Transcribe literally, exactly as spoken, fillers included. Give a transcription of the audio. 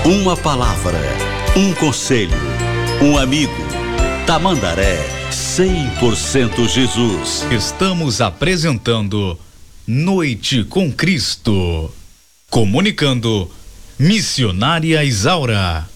Uma palavra, um conselho, um amigo. Tamandaré, cem por cento Jesus. Estamos apresentando Noite com Cristo. Comunicando, Missionária Isaura.